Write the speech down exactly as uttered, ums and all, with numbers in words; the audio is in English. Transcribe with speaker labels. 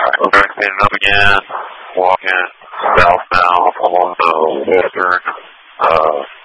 Speaker 1: Okay, cleaning up again. Walking southbound along the western uh,